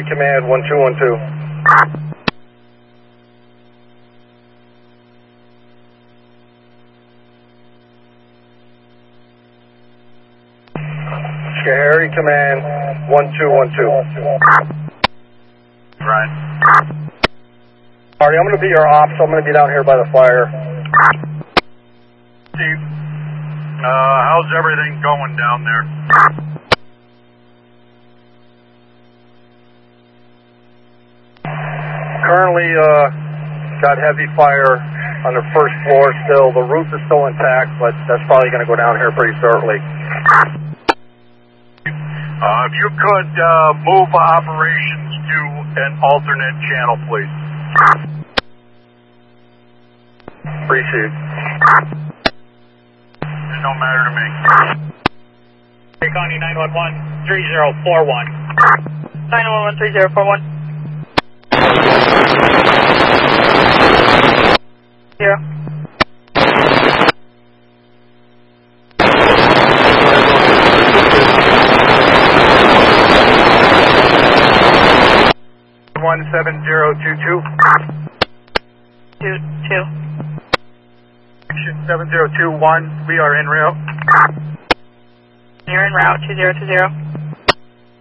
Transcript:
Harry Command 1212. Harry Command 1212. Right. Alright, I'm going to be your op, so I'm going to be down here by the fire. Steve, how's everything going down there? Currently, got heavy fire on the first floor still. The roof is still intact, but that's probably going to go down here pretty shortly. If you could move operations to an alternate channel, please. Appreciate it. It don't matter to me. Connie 911-3041. 911-3041. 0. One 7022. 2. 7021. We are en route. You're en route 2020.